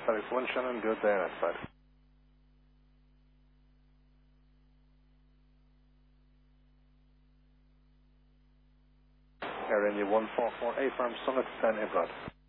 FedEx 1 Shannon, good day on that side. Air India 1448 from Summit 10 inbound.